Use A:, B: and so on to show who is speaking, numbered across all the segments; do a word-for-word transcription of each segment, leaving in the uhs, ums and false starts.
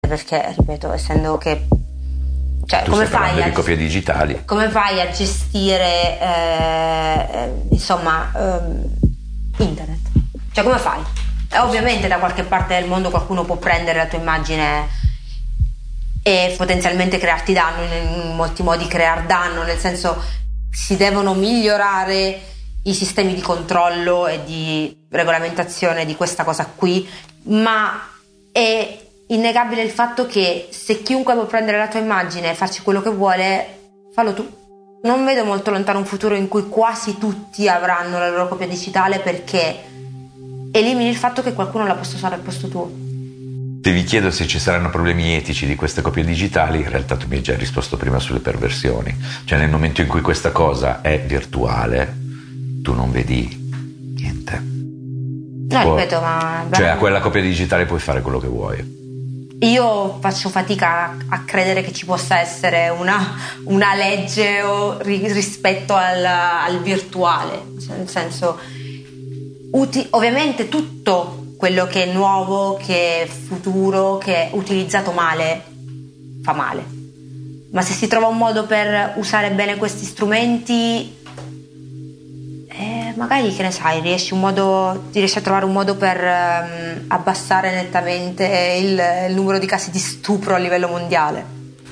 A: perché, ripeto, essendo che cioè,
B: tu
A: come
B: stai
A: fai
B: parlando
A: a,
B: di copie digitali,
A: come fai a gestire eh, insomma eh, internet? Cioè, come fai? E ovviamente da qualche parte del mondo qualcuno può prendere la tua immagine e potenzialmente crearti danno, in molti modi creare danno, nel senso si devono migliorare i sistemi di controllo e di regolamentazione di questa cosa qui, ma è innegabile il fatto che se chiunque può prendere la tua immagine e farci quello che vuole, fallo tu. Non vedo molto lontano un futuro in cui quasi tutti avranno la loro copia digitale, perché elimini il fatto che qualcuno la possa usare al posto tuo.
B: Se vi chiedo se ci saranno problemi etici di queste copie digitali, in realtà tu mi hai già risposto prima sulle perversioni. Cioè, nel momento in cui questa cosa è virtuale, tu non vedi niente.
A: No,
B: Può,
A: ripeto, ma...
B: Cioè, a quella copia digitale puoi fare quello che vuoi.
A: Io faccio fatica a, a credere che ci possa essere una, una legge o ri, rispetto al, al virtuale. Cioè, nel senso, uti, ovviamente tutto quello che è nuovo, che è futuro, che è utilizzato male, fa male. Ma se si trova un modo per usare bene questi strumenti, eh, magari, che ne sai, riesci, un modo, riesci a trovare un modo per um, abbassare nettamente il, il numero di casi di stupro a livello mondiale,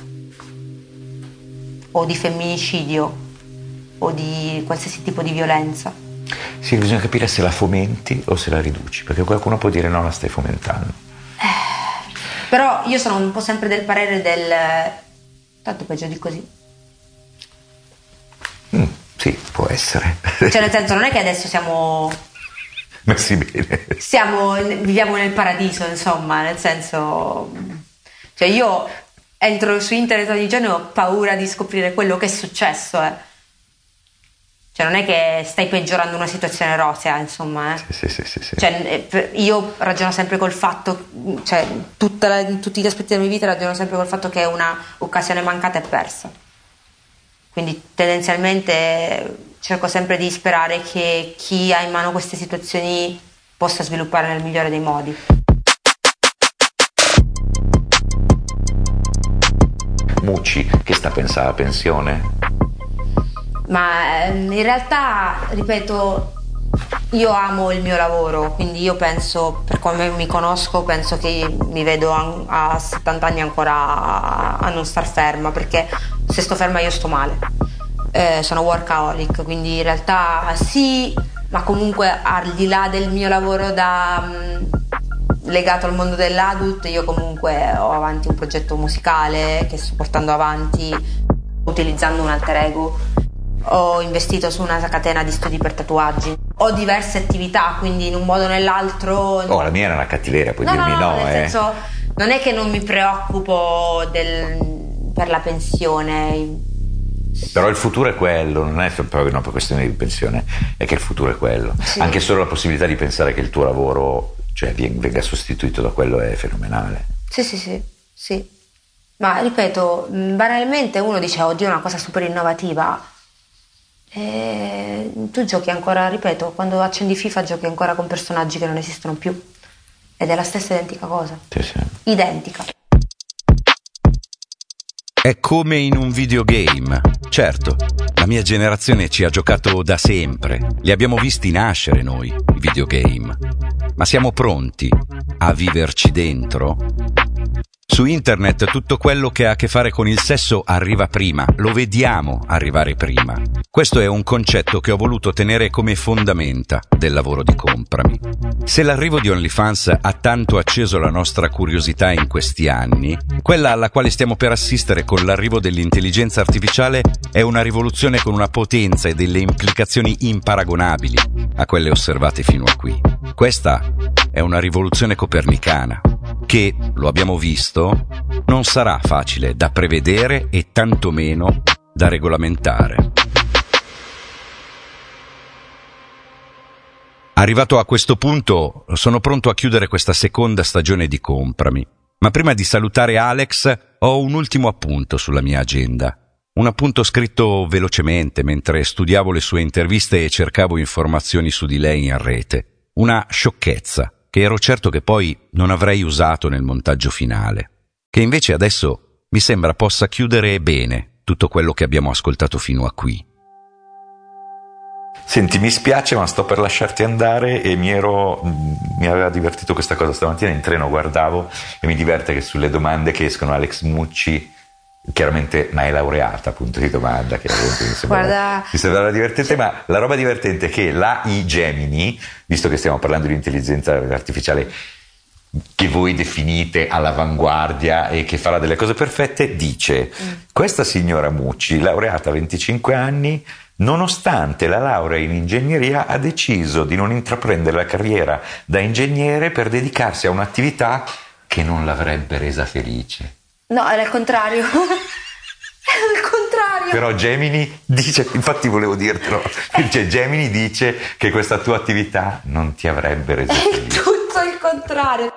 A: o di femminicidio, o di qualsiasi tipo di violenza.
B: Sì, bisogna capire se la fomenti o se la riduci, perché qualcuno può dire no, la stai fomentando.
A: Eh, però io sono un po' sempre del parere del tanto peggio di così.
B: Mm, sì, può essere.
A: Cioè, nel senso, non è che adesso siamo
B: messi bene.
A: Siamo, viviamo nel paradiso, insomma, nel senso, cioè io entro su internet ogni giorno e ho paura di scoprire quello che è successo, eh. Cioè non è che stai peggiorando una situazione rosea, insomma, eh.
B: Sì, sì, sì, sì.
A: Cioè, io ragiono sempre col fatto, cioè tutta la, tutti gli aspetti della mia vita ragiono sempre col fatto che una occasione mancata è persa. Quindi tendenzialmente cerco sempre di sperare che chi ha in mano queste situazioni possa sviluppare nel migliore dei modi.
B: Mucci, che sta pensando a pensione?
A: Ma in realtà, ripeto, io amo il mio lavoro, quindi io penso, per come mi conosco, penso che mi vedo a, a settanta anni ancora a, a non star ferma, perché se sto ferma io sto male. Eh, sono workaholic, quindi in realtà sì, ma comunque al di là del mio lavoro da mh, legato al mondo dell'adult, io comunque ho avanti un progetto musicale che sto portando avanti utilizzando un alter ego. Ho investito su una catena di studi per tatuaggi, ho diverse attività, quindi in un modo o nell'altro.
B: Oh, la mia era una cattiveria, puoi
A: no,
B: dirmi
A: no,
B: no,
A: no, nel
B: eh.
A: senso, non è che non mi preoccupo del, per la pensione.
B: Però il futuro è quello, non è proprio una questione di pensione, è che il futuro è quello. Sì. Anche solo la possibilità di pensare che il tuo lavoro, cioè, venga sostituito da quello è fenomenale.
A: Sì, sì, sì, sì. Ma ripeto, banalmente uno dice oddio, è una cosa super innovativa. E tu giochi ancora, ripeto, quando accendi FIFA giochi ancora con personaggi che non esistono più, ed è la stessa identica cosa.
B: Sì, sì.
A: Identica.
C: È come in un videogame. Certo, la mia generazione ci ha giocato da sempre, li abbiamo visti nascere noi, i videogame, ma siamo pronti a viverci dentro? Su internet tutto quello che ha a che fare con il sesso arriva prima, lo vediamo arrivare prima. Questo è un concetto che ho voluto tenere come fondamenta del lavoro di Comprami. Se l'arrivo di OnlyFans ha tanto acceso la nostra curiosità in questi anni, quella alla quale stiamo per assistere con l'arrivo dell'intelligenza artificiale è una rivoluzione con una potenza e delle implicazioni imparagonabili a quelle osservate fino a qui. Questa è una rivoluzione copernicana che, lo abbiamo visto, non sarà facile da prevedere e tantomeno da regolamentare. Arrivato a questo punto, sono pronto a chiudere questa seconda stagione di Comprami. Ma prima di salutare Alex, ho un ultimo appunto sulla mia agenda. Un appunto scritto velocemente mentre studiavo le sue interviste e cercavo informazioni su di lei in rete. Una sciocchezza che ero certo che poi non avrei usato nel montaggio finale. che invece adesso mi sembra possa chiudere bene tutto quello che abbiamo ascoltato fino a qui.
B: Senti, mi spiace, ma sto per lasciarti andare e mi ero mi aveva divertito questa cosa stamattina in treno, guardavo e mi diverte che sulle domande che escono Alex Mucci, chiaramente, ma è laureata, punto di domanda, che mi sembrava,
A: Guarda,
B: mi sembrava divertente, ma la roba divertente è che l'A I Gemini, visto che stiamo parlando di intelligenza artificiale che voi definite all'avanguardia e che farà delle cose perfette, dice: mm. questa signora Mucci, laureata a venticinque anni, nonostante la laurea in ingegneria, ha deciso di non intraprendere la carriera da ingegnere per dedicarsi a un'attività che non l'avrebbe resa felice.
A: No, era il contrario. Era il contrario.
B: Però Gemini dice, infatti volevo dirtelo, cioè Gemini dice che questa tua attività non ti avrebbe reso felice.
A: È tutto il contrario.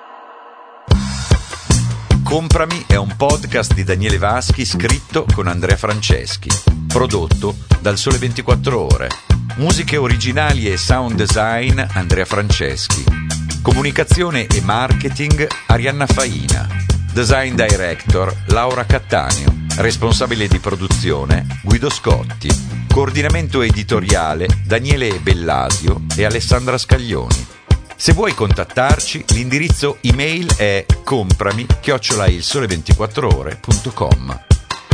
C: Comprami è un podcast di Daniele Vaschi scritto con Andrea Franceschi, prodotto dal Sole ventiquattro Ore. Musiche originali e sound design Andrea Franceschi. Comunicazione e marketing Arianna Faina. Design director Laura Cattaneo. Responsabile di produzione Guido Scotti. Coordinamento editoriale Daniele Bellasio e Alessandra Scaglioni. Se vuoi contattarci, l'indirizzo email è comprami chiocciola il sole ventiquattro ore punto com.